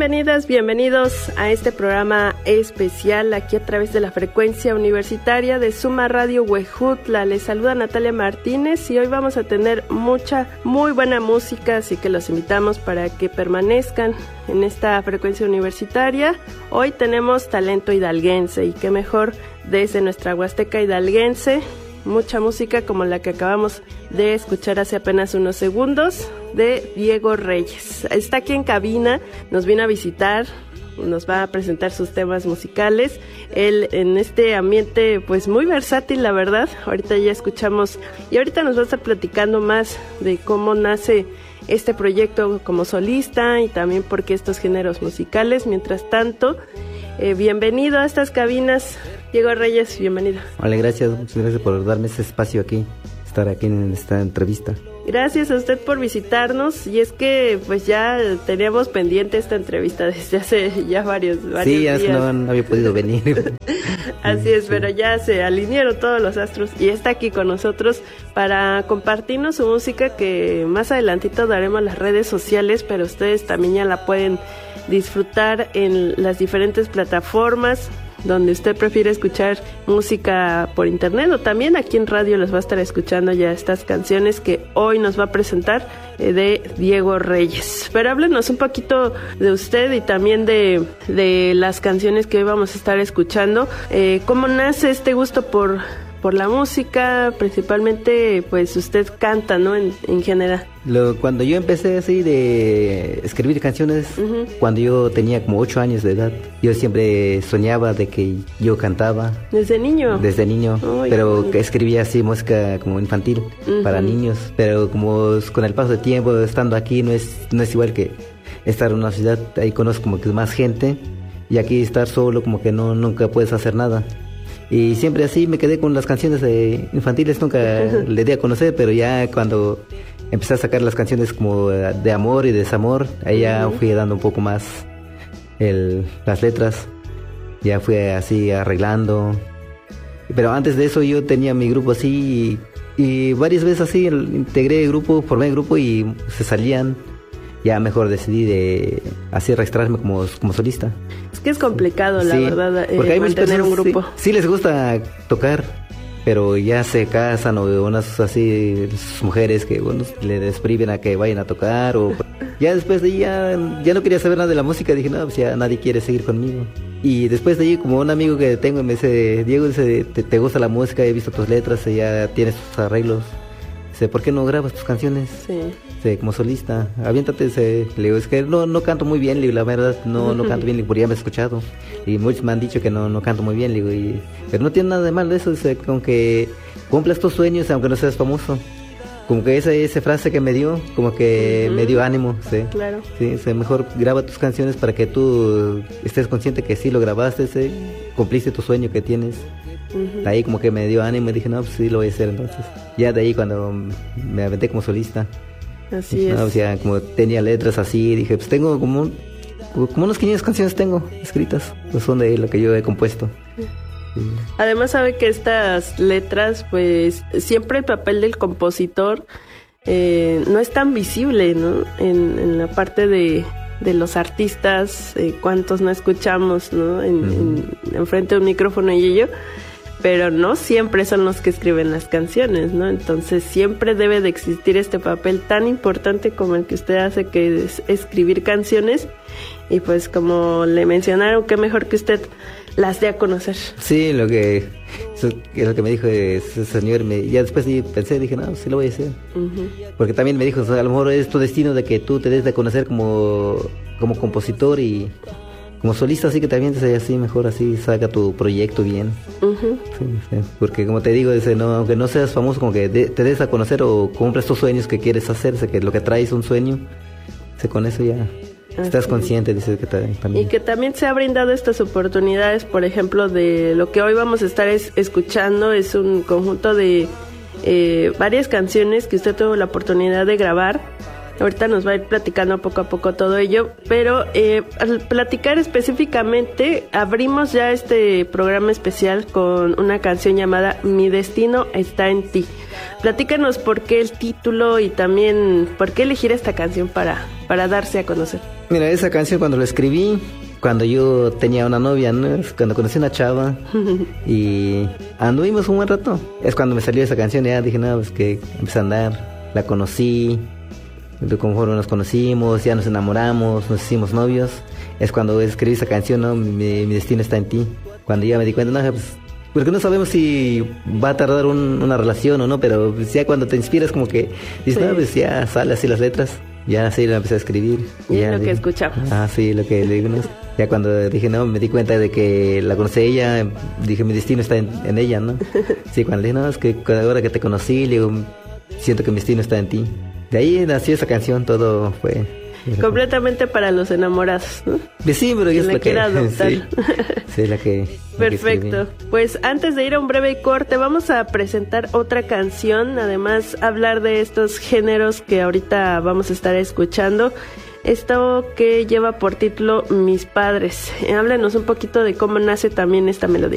Bienvenidas, bienvenidos a este programa especial aquí a través de la frecuencia universitaria de Suma Radio Huejutla. Les saluda Natalia Martínez y hoy vamos a tener muy buena música, así que los invitamos para que permanezcan en esta frecuencia universitaria. Hoy tenemos talento hidalguense y qué mejor desde nuestra Huasteca hidalguense. Mucha música como la que acabamos de escuchar hace apenas unos segundos de Diego Reyes. Está aquí en cabina, nos viene a visitar, nos va a presentar sus temas musicales. Él en este ambiente pues muy versátil, la verdad. Ahorita ya escuchamos y ahorita nos va a estar platicando más de cómo nace este proyecto como solista y también por qué estos géneros musicales. Mientras tanto, bienvenido a estas cabinas, Diego Reyes, bienvenido. Hola, gracias, muchas gracias por darme ese espacio aquí, estar aquí en esta entrevista. Gracias a usted por visitarnos, y es que pues ya teníamos pendiente esta entrevista desde hace ya varios sí, días. Sí, ya no había podido venir. Así es, sí. Pero ya se alinearon todos los astros y está aquí con nosotros para compartirnos su música, que más adelantito daremos las redes sociales, pero ustedes también ya la pueden disfrutar en las diferentes plataformas donde usted prefiere escuchar música por internet, o también aquí en radio les va a estar escuchando ya estas canciones que hoy nos va a presentar de Diego Reyes. Pero háblenos un poquito de usted y también de las canciones que hoy vamos a estar escuchando. ¿Cómo nace este gusto por la música? Principalmente pues usted canta, ¿no? En general. Cuando yo empecé así de escribir canciones, cuando yo tenía como 8 años de edad, yo siempre soñaba de que yo cantaba. ¿Desde niño? Desde niño, pero que escribía así música como infantil, para niños, pero como con el paso del tiempo, estando aquí, no es igual que estar en una ciudad. Ahí conozco como que más gente, y aquí estar solo como que nunca puedes hacer nada. Y siempre así me quedé con las canciones infantiles, nunca le di a conocer, pero ya cuando empecé a sacar las canciones como de amor y desamor, ahí ya fui dando un poco más las letras, ya fui así arreglando. Pero antes de eso yo tenía mi grupo así, y varias veces así integré el grupo, formé el grupo y se salían. Ya mejor decidí de así registrarme como solista. Es que es complicado, la verdad, porque hay mantener un grupo. Sí les gusta tocar, pero ya se casan, o unas así mujeres que le despriven a que vayan a tocar, o ya después de ahí ya no quería saber nada de la música. Dije, no, pues ya nadie quiere seguir conmigo. Y después de ahí, como un amigo que tengo me dice, Diego, te gusta la música, he visto tus letras, ya tienes tus arreglos, ¿por qué no grabas tus canciones? Sí. Como solista, aviéntate. Le digo, es que no canto muy bien, le digo, la verdad, no canto bien, le digo, porque ya me he escuchado, y muchos me han dicho que no canto muy bien, le digo, pero no tiene nada de malo eso, con que cumplas tus sueños aunque no seas famoso. Como que esa frase que me dio, como que me dio ánimo, sí. Claro. Sí, mejor graba tus canciones para que tú estés consciente que sí lo grabaste, cumpliste tu sueño que tienes. De ahí como que me dio ánimo y dije, no, pues sí lo voy a hacer. Entonces ya de ahí cuando me aventé como solista, así dije, es. No, o sea, como tenía letras así, dije, pues tengo como unos 500 canciones tengo escritas, pues son de lo que yo he compuesto. Además sabe que estas letras, pues siempre el papel del compositor no es tan visible, ¿no? En la parte de los artistas, cuántos no escuchamos, ¿no? En frente de un micrófono y ello, pero no siempre son los que escriben las canciones, ¿no? Entonces siempre debe de existir este papel tan importante como el que usted hace, que es escribir canciones, y pues como le mencionaron, qué mejor que usted las dé a conocer. Sí, lo que me dijo ese señor, ya después pensé, dije, no, sí lo voy a hacer. Porque también me dijo, o sea, a lo mejor es tu destino de que tú te des de conocer como compositor y como solista, así que también así mejor así saca tu proyecto bien. Sí, porque como te digo, aunque no seas famoso, como que te des a conocer o cumples tus sueños que quieres hacer, que lo que traes es un sueño, con eso ya estás consciente, dices que también. Y que también se ha brindado estas oportunidades, por ejemplo, de lo que hoy vamos a estar escuchando, es un conjunto de varias canciones que usted tuvo la oportunidad de grabar Ahorita nos va a ir platicando poco a poco todo ello, pero al platicar específicamente, abrimos ya este programa especial con una canción llamada Mi Destino Está en Ti. Platícanos por qué el título y también por qué elegir esta canción para darse a conocer. Mira, esa canción cuando la escribí, cuando yo tenía una novia, ¿no? Cuando conocí una chava y anduvimos un buen rato. Es cuando me salió esa canción y ya dije, no, pues que empecé a andar, la conocí, conforme nos conocimos, ya nos enamoramos, nos hicimos novios. Es cuando escribí esa canción, ¿no? Mi destino está en ti. Cuando ya me di cuenta, no, pues, porque no sabemos si va a tardar una relación o no, pero pues ya cuando te inspiras como que dices, no, pues ya sale así las letras. Ya sí, la empecé a escribir. Y ya es lo dije, que escuchamos. Ah, sí, lo que le digo. ¿No? Ya cuando dije, no, me di cuenta de que la conocí a ella, dije, mi destino está en ella, ¿no? Sí, cuando le dije, no, es que ahora que te conocí, le digo, siento que mi destino está en ti. De ahí nació esa canción, todo fue... Completamente para los enamorados, ¿no? Sí, pero es la que... adoptar. Sí, la que... Perfecto. Pues antes de ir a un breve corte, vamos a presentar otra canción, además hablar de estos géneros que ahorita vamos a estar escuchando. Esto que lleva por título Mis Padres. Háblenos un poquito de cómo nace también esta melodía.